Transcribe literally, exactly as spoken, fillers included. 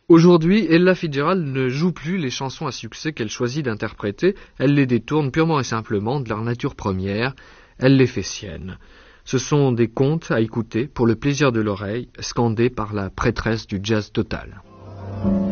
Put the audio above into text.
Aujourd'hui, Ella Fitzgerald ne joue plus les chansons à succès qu'elle choisit d'interpréter, elle les détourne purement et simplement de leur nature première, elle les fait siennes. Ce sont des contes à écouter pour le plaisir de l'oreille, scandés par la prêtresse du jazz total.